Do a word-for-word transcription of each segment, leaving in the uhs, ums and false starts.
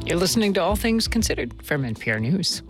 You're listening to All Things Considered from N P R News.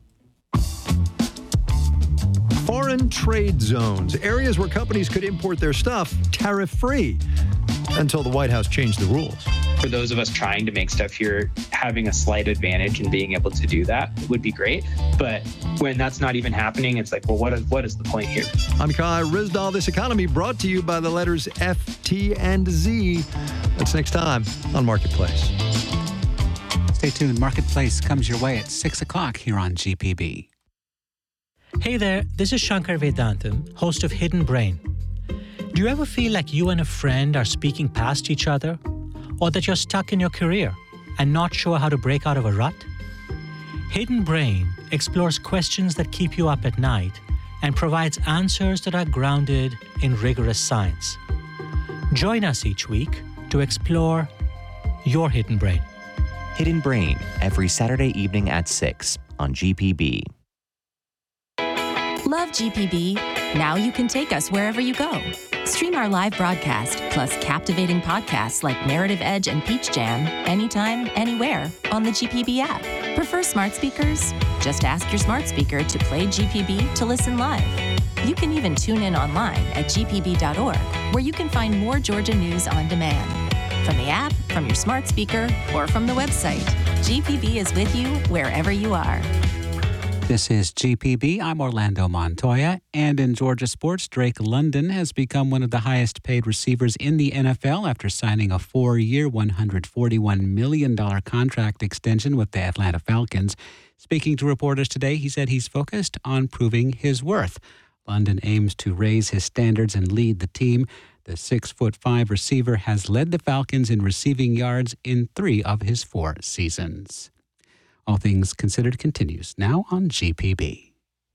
Foreign trade zones, areas where companies could import their stuff tariff-free until the White House changed the rules. For those of us trying to make stuff here, having a slight advantage in being able to do that would be great. But when that's not even happening, it's like, well, what is, what is the point here? I'm Kai Ryssdal. This economy brought to you by the letters F, T, and Z. That's next time on Marketplace. Stay tuned. Marketplace comes your way at six o'clock here on G P B. Hey there, this is Shankar Vedantam, host of Hidden Brain. Do you ever feel like you and a friend are speaking past each other? Or that you're stuck in your career and not sure how to break out of a rut? Hidden Brain explores questions that keep you up at night and provides answers that are grounded in rigorous science. Join us each week to explore your hidden brain. Hidden Brain, every Saturday evening at six on G P B. Love G P B? Now you can take us wherever you go. Stream our live broadcast, plus captivating podcasts like Narrative Edge and Peach Jam, anytime, anywhere, on the G P B app. Prefer smart speakers? Just ask your smart speaker to play G P B to listen live. You can even tune in online at G P B dot org, where you can find more Georgia news on demand. From the app, from your smart speaker, or from the website, G P B is with you wherever you are. This is G P B. I'm Orlando Montoya. And in Georgia sports, Drake London has become one of the highest paid receivers in the N F L after signing a four-year, one hundred forty-one million dollars contract extension with the Atlanta Falcons. Speaking to reporters today, he said he's focused on proving his worth. London aims to raise his standards and lead the team. The six foot five receiver has led the Falcons in receiving yards in three of his four seasons. All Things Considered continues now on G P B.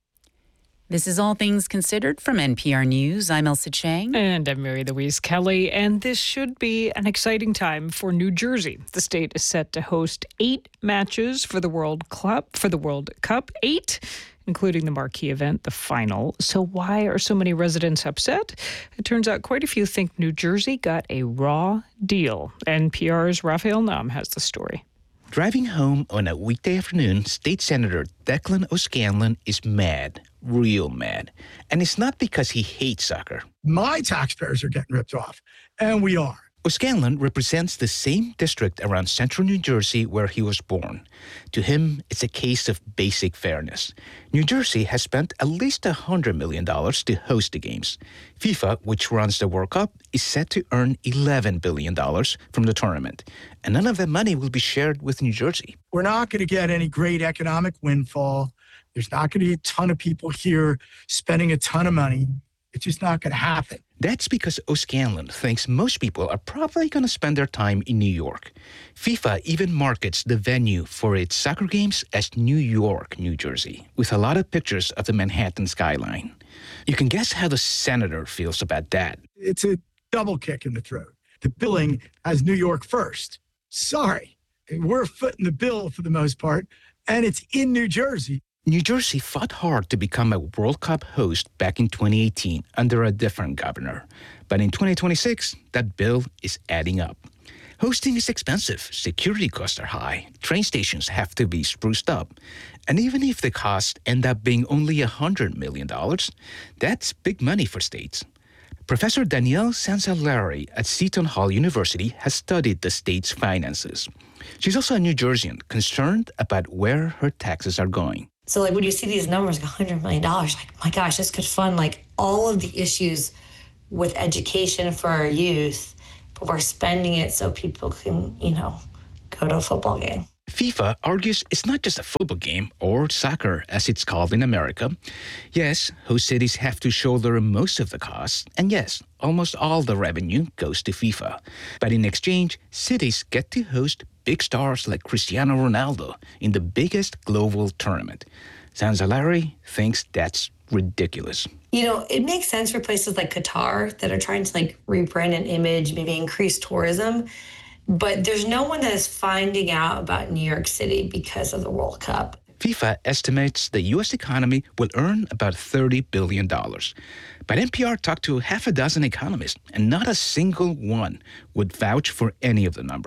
This is All Things Considered from N P R News. I'm Elsa Chang. And I'm Mary Louise Kelly. And this should be an exciting time for New Jersey. The state is set to host eight matches for the World Cup, for the World Cup. Eight, including the marquee event, the final. So why are so many residents upset? It turns out quite a few think New Jersey got a raw deal. N P R's Raphael Nam has the story. Driving home on a weekday afternoon, State Senator Declan O'Scanlan is mad, real mad. And it's not because he hates soccer. My taxpayers are getting ripped off, and we are. O'Scanlan represents the same district around central New Jersey where he was born. To him, it's a case of basic fairness. New Jersey has spent at least one hundred million dollars to host the games. FIFA, which runs the World Cup, is set to earn eleven billion dollars from the tournament. And none of that money will be shared with New Jersey. We're not going to get any great economic windfall. There's not going to be a ton of people here spending a ton of money. It's just not going to happen. That's because O'Scanlan thinks most people are probably going to spend their time in New York. FIFA even markets the venue for its soccer games as New York, New Jersey, with a lot of pictures of the Manhattan skyline. You can guess how the senator feels about that. It's a double kick in the throat. The billing has New York first. Sorry, we're footing the bill for the most part, and it's in New Jersey. New Jersey fought hard to become a World Cup host back in twenty eighteen under a different governor. But in twenty twenty-six, that bill is adding up. Hosting is expensive, security costs are high, train stations have to be spruced up. And even if the costs end up being only one hundred million dollars, that's big money for states. Professor Danielle Sansalari at Seton Hall University has studied the state's finances. She's also a New Jerseyan concerned about where her taxes are going. So like when you see these numbers, like one hundred million dollars, like, my gosh, this could fund like all of the issues with education for our youth, but we're spending it so people can, you know, go to a football game. FIFA argues it's not just a football game, or soccer as it's called in America. Yes, host cities have to shoulder most of the costs, and yes, almost all the revenue goes to FIFA. But in exchange, cities get to host big stars like Cristiano Ronaldo in the biggest global tournament. Sansalari thinks that's ridiculous. You know, it makes sense for places like Qatar that are trying to like rebrand an image, maybe increase tourism. But there's no one that is finding out about New York City because of the World Cup. FIFA estimates the U S economy will earn about thirty billion dollars. But N P R talked to half a dozen economists, and not a single one would vouch for any of the numbers.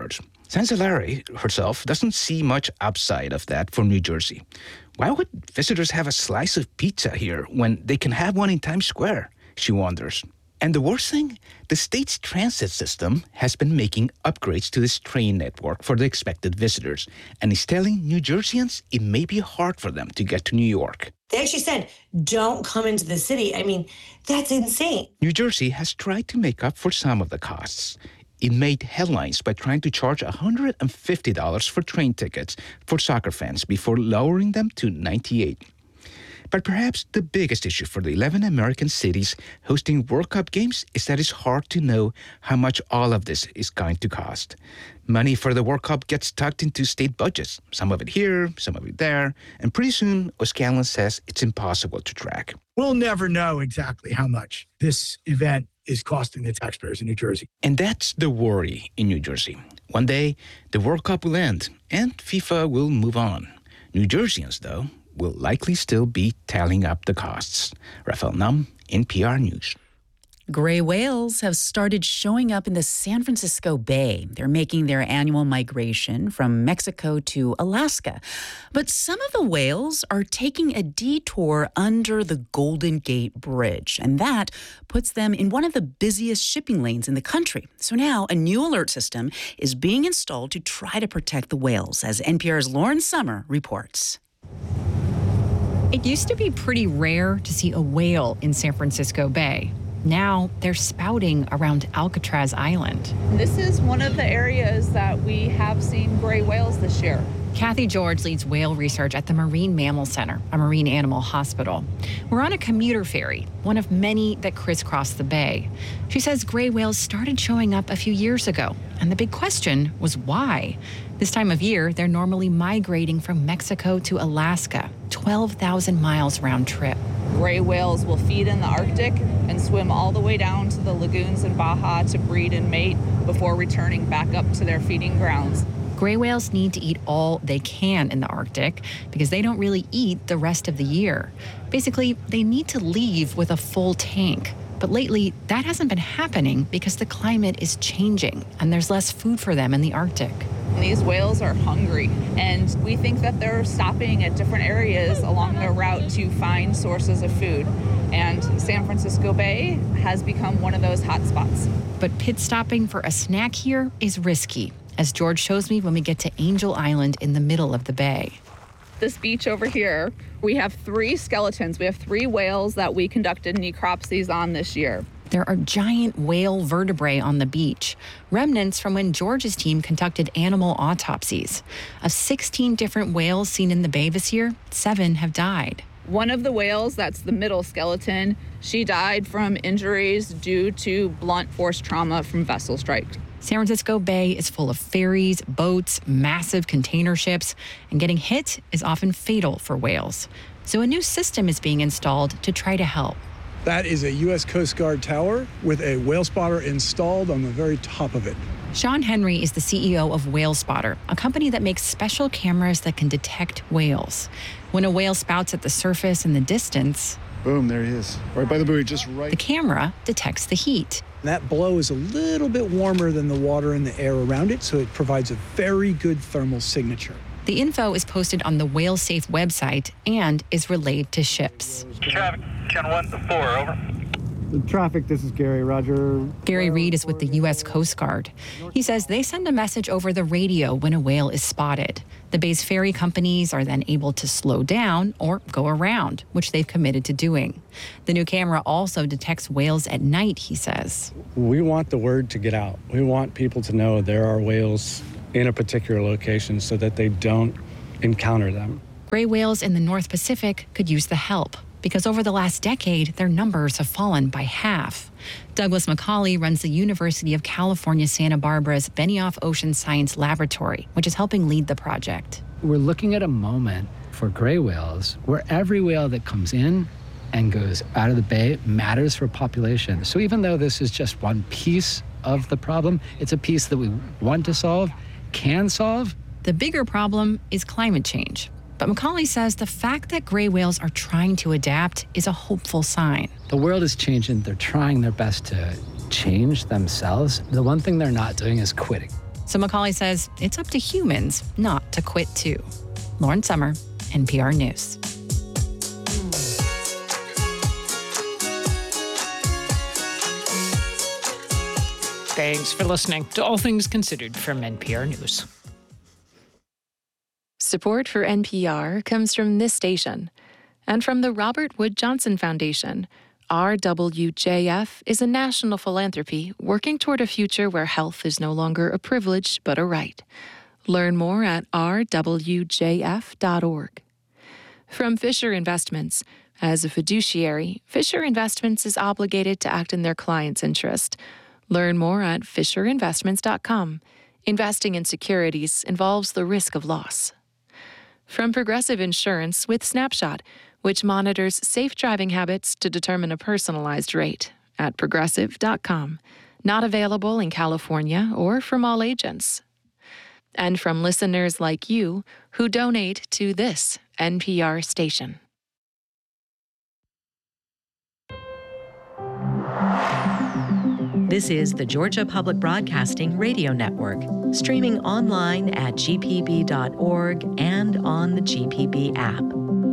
Sansalari herself doesn't see much upside of that for New Jersey. Why would visitors have a slice of pizza here when they can have one in Times Square? She wonders. And the worst thing, the state's transit system has been making upgrades to this train network for the expected visitors and is telling New Jerseyans it may be hard for them to get to New York. They actually said, don't come into the city. I mean, that's insane. New Jersey has tried to make up for some of the costs. It made headlines by trying to charge one hundred fifty dollars for train tickets for soccer fans before lowering them to ninety-eight dollars. But perhaps the biggest issue for the eleven American cities hosting World Cup games is that it's hard to know how much all of this is going to cost. Money for the World Cup gets tucked into state budgets, some of it here, some of it there, and pretty soon O'Scallon says it's impossible to track. We'll never know exactly how much this event is costing the taxpayers in New Jersey. And that's the worry in New Jersey. One day, the World Cup will end and FIFA will move on. New Jerseyans, though, will likely still be tallying up the costs. Rafael Nam, N P R News. Gray whales have started showing up in the San Francisco Bay. They're making their annual migration from Mexico to Alaska. But some of the whales are taking a detour under the Golden Gate Bridge, and that puts them in one of the busiest shipping lanes in the country. So now a new alert system is being installed to try to protect the whales, as N P R's Lauren Sommer reports. It used to be pretty rare to see a whale in San Francisco Bay. Now they're spouting around Alcatraz Island. This is one of the areas that we have seen gray whales this year. Kathy George leads whale research at the Marine Mammal Center, a marine animal hospital. We're on a commuter ferry, one of many that crisscross the bay. She says gray whales started showing up a few years ago, and the big question was why? This time of year, they're normally migrating from Mexico to Alaska, twelve thousand miles round trip. Gray whales will feed in the Arctic and swim all the way down to the lagoons in Baja to breed and mate before returning back up to their feeding grounds. Gray whales need to eat all they can in the Arctic because they don't really eat the rest of the year. Basically, they need to leave with a full tank. But lately, that hasn't been happening because the climate is changing and there's less food for them in the Arctic. These whales are hungry, and we think that they're stopping at different areas along their route to find sources of food. And San Francisco Bay has become one of those hot spots. But pit stopping for a snack here is risky, as George shows me when we get to Angel Island in the middle of the bay. This beach over here, we have three skeletons. We have three whales that we conducted necropsies on this year. There are giant whale vertebrae on the beach, remnants from when George's team conducted animal autopsies. Of sixteen different whales seen in the bay this year, seven have died. One of the whales, that's the middle skeleton, she died from injuries due to blunt force trauma from vessel strike. San Francisco Bay is full of ferries, boats, massive container ships, and getting hit is often fatal for whales. So a new system is being installed to try to help. That is a U S Coast Guard tower with a whale spotter installed on the very top of it. Sean Henry is the C E O of Whale Spotter, a company that makes special cameras that can detect whales. When a whale spouts at the surface in the distance, boom, there he is, right by the buoy, just right. The camera detects the heat. That blow is a little bit warmer than the water and the air around it, so it provides a very good thermal signature. The info is posted on the Whale Safe website and is relayed to ships. Traffic, Channel one to four, over. The traffic, this is Gary, Roger. Gary Reed is with the U S Coast Guard. He says they send a message over the radio when a whale is spotted. The bay's ferry companies are then able to slow down or go around, which they've committed to doing. The new camera also detects whales at night, he says. We want the word to get out. We want people to know there are whales in a particular location so that they don't encounter them. Gray whales in the North Pacific could use the help, because over the last decade, their numbers have fallen by half. Douglas McCauley runs the University of California, Santa Barbara's Benioff Ocean Science Laboratory, which is helping lead the project. We're looking at a moment for gray whales where every whale that comes in and goes out of the bay matters for population. So even though this is just one piece of the problem, it's a piece that we want to solve, can solve. The bigger problem is climate change. But McCauley says the fact that gray whales are trying to adapt is a hopeful sign. The world is changing. They're trying their best to change themselves. The one thing they're not doing is quitting. So Macaulay says it's up to humans not to quit too. Lauren Summer, N P R News. Thanks for listening to All Things Considered from N P R News. Support for N P R comes from this station and from the Robert Wood Johnson Foundation. R W J F is a national philanthropy working toward a future where health is no longer a privilege but a right. Learn more at r w j f dot org. From Fisher Investments. As a fiduciary, Fisher Investments is obligated to act in their client's interest. Learn more at fisher investments dot com. Investing in securities involves the risk of loss. From Progressive Insurance with Snapshot, which monitors safe driving habits to determine a personalized rate at progressive dot com. Not available in California or from all agents. And from listeners like you who donate to this N P R station. This is the Georgia Public Broadcasting Radio Network, streaming online at g p b dot org and on the G P B app.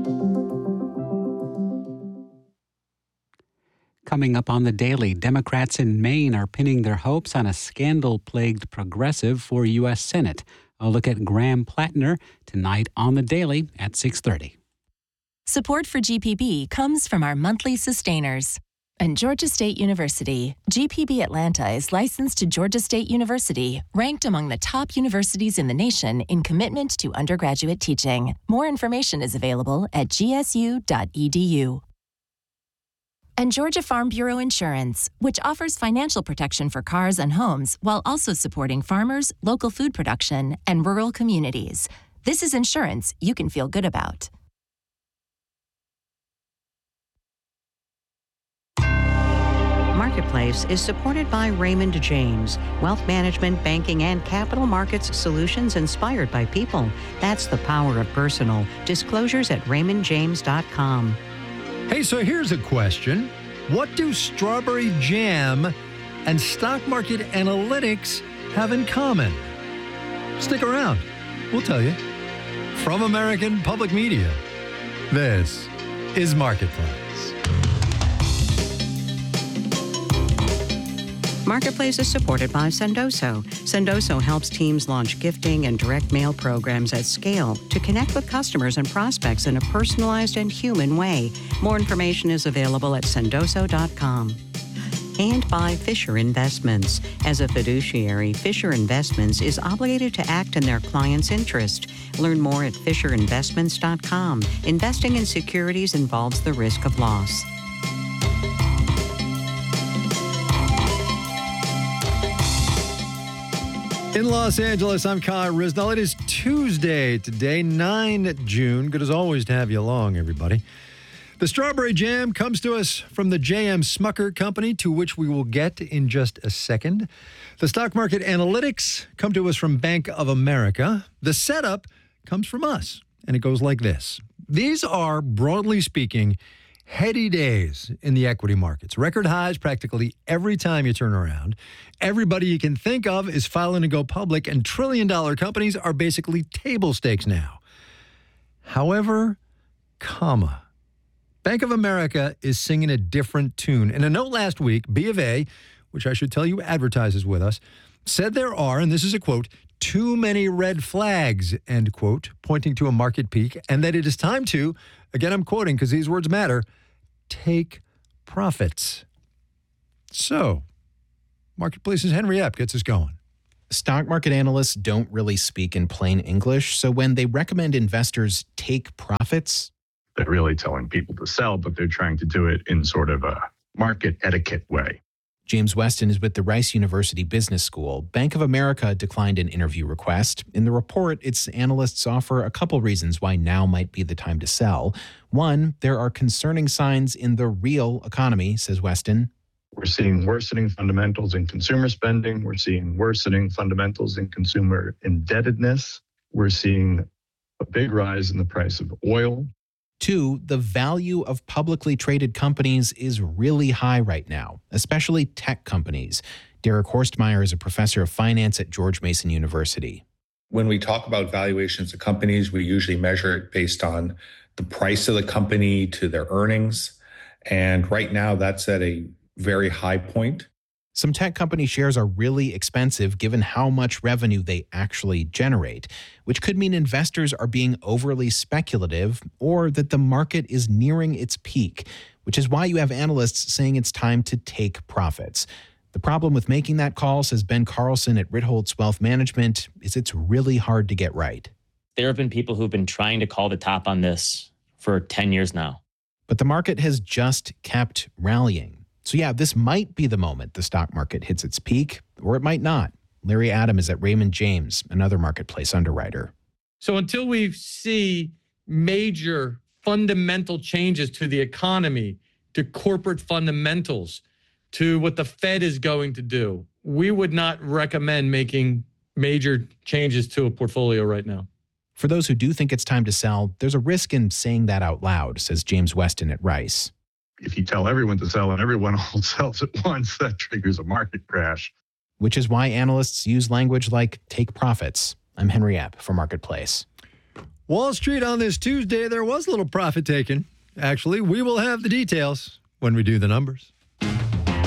Coming up on the Daily, Democrats in Maine are pinning their hopes on a scandal-plagued progressive for U S Senate. A look at Graham Plattner tonight on the Daily at six thirty. Support for G P B comes from our monthly sustainers. And Georgia State University, G P B Atlanta is licensed to Georgia State University, ranked among the top universities in the nation in commitment to undergraduate teaching. More information is available at g s u dot e d u. And Georgia Farm Bureau Insurance, which offers financial protection for cars and homes while also supporting farmers, local food production, and rural communities. This is insurance you can feel good about. Marketplace is supported by Raymond James, wealth management, banking, and capital markets solutions inspired by people. That's the power of personal. Disclosures at raymond james dot com. Hey, so here's a question. What do strawberry jam and stock market analytics have in common? Stick around. We'll tell you. From American Public Media, this is Marketplace. Marketplace is supported by Sendoso. Sendoso helps teams launch gifting and direct mail programs at scale to connect with customers and prospects in a personalized and human way. More information is available at sendoso dot com. And by Fisher Investments. As a fiduciary, Fisher Investments is obligated to act in their client's interest. Learn more at fisher investments dot com. Investing in securities involves the risk of loss. In Los Angeles, I'm Kai Risnell. It is Tuesday today, the ninth of June. Good as always to have you along, everybody. The strawberry jam comes to us from the J M Smucker Company, to which we will get in just a second. The stock market analytics come to us from Bank of America. The setup comes from us, and it goes like this. These are, broadly speaking, heady days in the equity markets. Record highs practically every time you turn around. Everybody you can think of is filing to go public, and trillion-dollar companies are basically table stakes now. However, comma, Bank of America is singing a different tune. In a note last week, B of A, which I should tell you advertises with us, said there are, and this is a quote, too many red flags, end quote, pointing to a market peak, and that it is time to, again I'm quoting because these words matter, take profits. So, Marketplace's Henry Epp gets us going. Stock market analysts don't really speak in plain English, so when they recommend investors take profits, they're really telling people to sell, but they're trying to do it in sort of a market etiquette way. James Weston is with the Rice University Business School. Bank of America declined an interview request. In the report, its analysts offer a couple reasons why now might be the time to sell. One, there are concerning signs in the real economy, says Weston. We're seeing worsening fundamentals in consumer spending. We're seeing worsening fundamentals in consumer indebtedness. We're seeing a big rise in the price of oil. Two, the value of publicly traded companies is really high right now, especially tech companies. Derek Horstmeyer is a professor of finance at George Mason University. When we talk about valuations of companies, we usually measure it based on the price of the company to their earnings. And right now, that's at a very high point. Some tech company shares are really expensive given how much revenue they actually generate, which could mean investors are being overly speculative or that the market is nearing its peak, which is why you have analysts saying it's time to take profits. The problem with making that call, says Ben Carlson at Ritholtz Wealth Management, is it's really hard to get right. There have been people who've been trying to call the top on this for ten years now. But the market has just kept rallying. So yeah, this might be the moment the stock market hits its peak, or it might not. Larry Adam is at Raymond James, another marketplace underwriter. So until we see major fundamental changes to the economy, to corporate fundamentals, to what the Fed is going to do, we would not recommend making major changes to a portfolio right now. For those who do think it's time to sell, there's a risk in saying that out loud, says James Weston at Rice. If you tell everyone to sell and everyone all sells at once, that triggers a market crash. Which is why analysts use language like take profits. I'm Henry Epp for Marketplace. Wall Street on this Tuesday, there was a little profit taken. Actually, we will have the details when we do the numbers.